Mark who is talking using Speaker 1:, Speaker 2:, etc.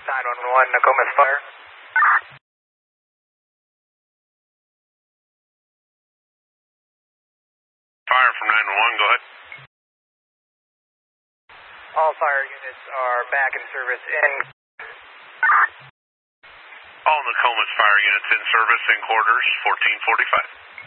Speaker 1: 911, Nokomis Fire.
Speaker 2: Fire from 911, go ahead.
Speaker 1: All fire units are back in service in.
Speaker 2: All Nokomis fire units in service in quarters, 1445.